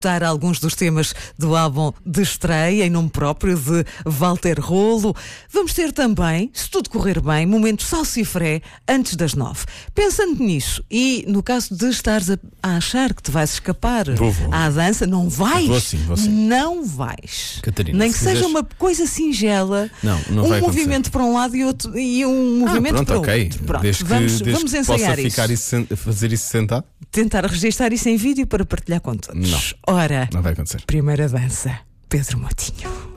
Dar alguns dos temas do álbum de estreia em nome próprio de Walter Rolo. Vamos ter também, se tudo correr bem, momento salsifré antes das 9. Pensando nisso e no caso de estares a achar que te vais escapar à dança, não vais. Vou sim. Não vais. Catarina, nem que seja uma coisa singela, não um vai movimento para um lado e outro e um movimento para o outro. Pronto, desde vamos que ensaiar possa ficar fazer isso sentado. Tentar registrar isso em vídeo para partilhar com todos. Não Ora, vai acontecer. primeira dança, Pedro Motinho.